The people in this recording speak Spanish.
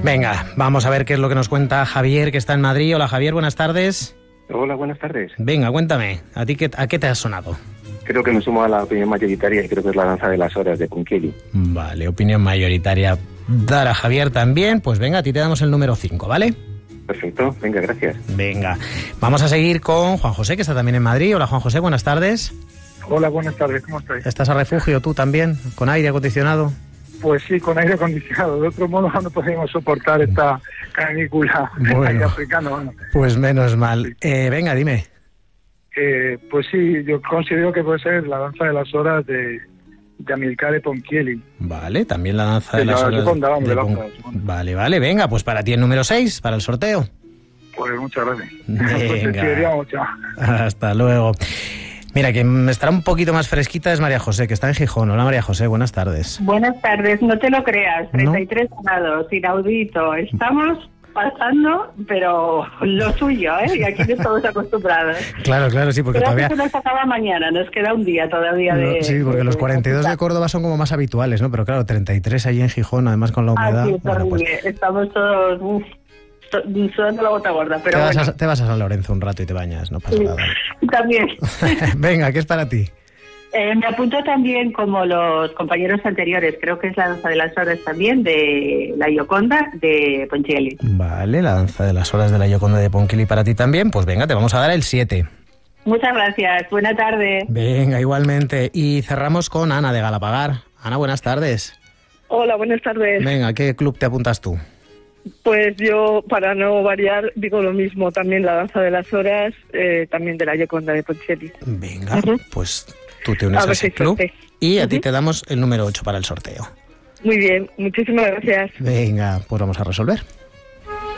Venga, vamos a ver qué es lo que nos cuenta Javier, que está en Madrid. Hola Javier, buenas tardes. Hola, buenas tardes. Venga, cuéntame, ¿a ti a qué te ha sonado? Creo que me sumo a la opinión mayoritaria y creo que es la danza de las horas de Ponchielli. Vale, opinión mayoritaria. Dar a Javier también, pues venga, a ti te damos el número 5, ¿vale? Perfecto, venga, gracias. Venga, vamos a seguir con Juan José, que está también en Madrid. Hola Juan José, buenas tardes. Hola, buenas tardes, ¿cómo estáis? ¿Estás a refugio tú también, con aire acondicionado? Pues sí, con aire acondicionado. De otro modo no podemos soportar esta canícula bueno, africana. Bueno. Pues menos mal. Venga, dime. Pues sí, yo considero que puede ser la danza de las horas de Amilcare Ponchielli. Vale, también la danza de las horas Vale, venga, pues para ti el número 6, para el sorteo. Pues muchas gracias. Venga. Hasta luego. Mira, quien estará un poquito más fresquita es María José, que está en Gijón. Hola María José, buenas tardes. Buenas tardes, no te lo creas, 33 grados, inaudito. Estamos pasando, pero lo suyo, ¿eh? Y aquí no estamos acostumbrados. Claro, sí, porque pero todavía... Pero nos acaba mañana, nos queda un día todavía de... Sí, porque los 42 de Córdoba son como más habituales, ¿no? Pero claro, 33 allí en Gijón, además con la humedad... Sí, es horrible. Pues... Estamos todos... sudando la gota gorda, pero te vas a San Lorenzo un rato y te bañas, no pasa nada. También. Venga, ¿qué es para ti? Me apunto también, como los compañeros anteriores, creo que es la danza de las horas también, de la Gioconda de Ponchielli. Vale, la danza de las horas de la Gioconda de Ponchielli para ti también. Pues venga, te vamos a dar el 7. Muchas gracias, buena tarde. Venga, igualmente. Y cerramos con Ana de Galapagar. Ana, buenas tardes. Hola, buenas tardes. Venga, ¿a qué club te apuntas tú? Pues yo, para no variar, digo lo mismo, también la danza de las horas, también de la Gioconda de Ponchielli. Venga, pues tú te unes a ese club y a ti te damos el número 8 para el sorteo. Muy bien, muchísimas gracias. Venga, pues vamos a resolver.